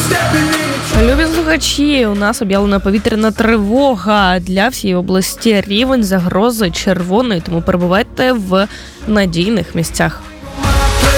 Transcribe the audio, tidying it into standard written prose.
Любі слухачі, у нас об'явлена повітряна тривога для всієї області. Рівень загрози червоний, тому перебувайте в надійних місцях.